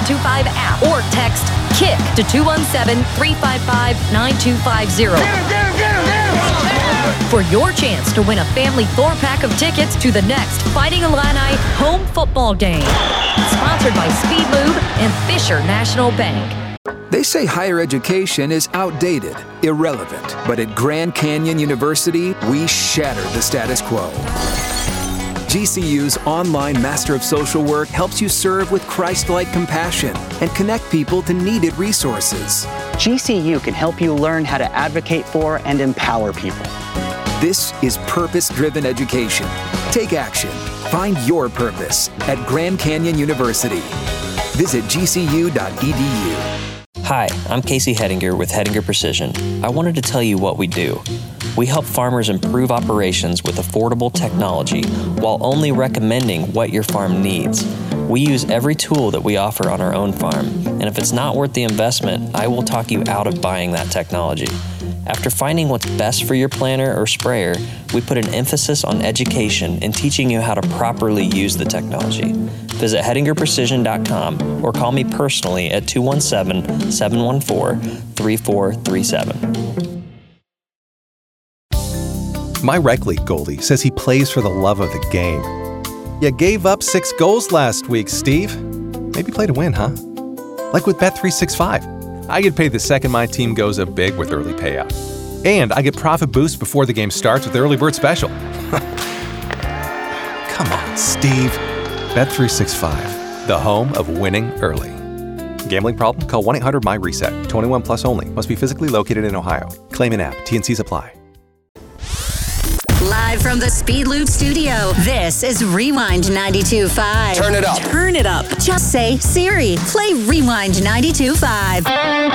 1025 app or text KICK to 217-355-9250 for your chance to win a family 4-pack of tickets to the next Fighting Illini home football game. Sponsored by Speed Lube and Fisher National Bank. They say higher education is outdated, irrelevant, but at Grand Canyon University, we shatter the status quo. GCU's online Master of Social Work helps you serve with Christ-like compassion and connect people to needed resources. GCU can help you learn how to advocate for and empower people. This is purpose-driven education. Take action. Find your purpose at Grand Canyon University. Visit gcu.edu. Hi, I'm Casey Hettinger with Hettinger Precision. I wanted to tell you what we do. We help farmers improve operations with affordable technology while only recommending what your farm needs. We use every tool that we offer on our own farm, and if it's not worth the investment, I will talk you out of buying that technology. After finding what's best for your planter or sprayer, we put an emphasis on education and teaching you how to properly use the technology. Visit HettingerPrecision.com or call me personally at 217-714-3437. My rec league goalie says he plays for the love of the game. You gave up 6 goals last week, Steve. Maybe play to win, huh? Like with Bet365. I get paid the second my team goes up big with early payout. And I get profit boost before the game starts with the early bird special. Come on, Steve. Bet365, the home of winning early. Gambling problem? Call 1-800-MY-RESET. 21 plus only. Must be physically located in Ohio. Claim in app. T&Cs apply. Live from the Speed Lube studio, this is Rewind 92.5. Turn it up. Turn it up. Just say, Siri, play Rewind 92.5.